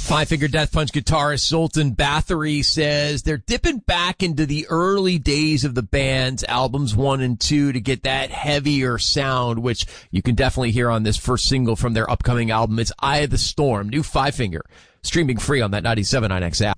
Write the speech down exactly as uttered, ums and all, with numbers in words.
Five Finger Death Punch guitarist Zoltan Bathory says they're dipping back into the early days of the band's albums one and two to get that heavier sound, which you can definitely hear on this first single from their upcoming album. It's Eye of the Storm, new Five Finger, streaming free on that ninety-seven point nine X app.